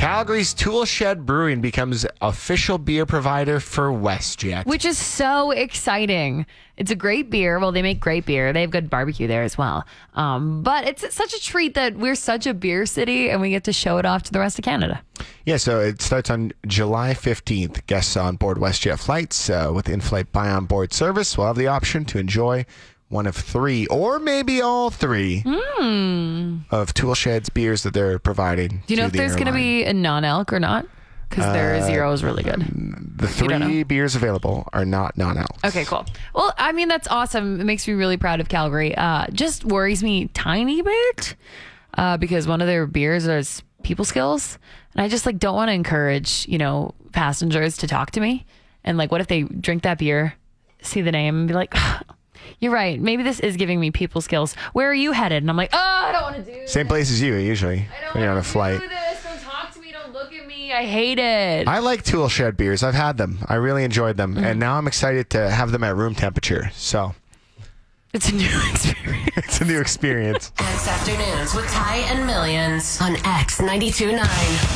Calgary's Tool Shed Brewing becomes official beer provider for WestJet. Which is so exciting. It's a great beer. Well, they make great beer. They have good barbecue there as well. But it's such a treat that we're such a beer city and we get to show it off to the rest of Canada. Yeah, so it starts on July 15th. Guests on board WestJet flights with in-flight buy-on-board service will have the option to enjoy one of 3 or maybe all 3 of Tool Shed's beers that they're providing. Do you know if there's going to be a non-alc or not? Because their zero is really good. The 3 beers available are not non-alc. Okay, cool. Well, I mean, that's awesome. It makes me really proud of Calgary. Just worries me tiny bit because one of their beers is people skills. And I just don't want to encourage, passengers to talk to me. And what if they drink that beer, see the name and be like, you're right. Maybe this is giving me people skills. Where are you headed? And I'm like, I don't want to do Same place as you, usually, when you're on a flight. Do this. Don't talk to me. Don't look at me. I hate it. I like Tool Shed beers. I've had them. I really enjoyed them. And now I'm excited to have them at room temperature. So it's a new experience. It's a new experience. X Afternoons with Ty and Millions on X 92.9.